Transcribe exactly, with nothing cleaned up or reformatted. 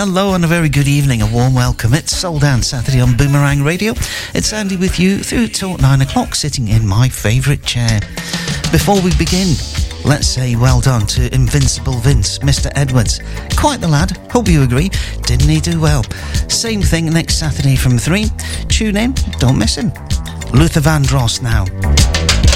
Hello and a very good evening, a warm welcome. It's Soul Dance Saturday on Boomerang Radio. It's Andy with you through till nine o'clock, sitting in my favourite chair. Before we begin, let's say well done to Invincible Vince, Mister Edwards. Quite the lad, hope you agree. Didn't he do well? Same thing next Saturday from three. Tune in, don't miss him. Luther Vandross now.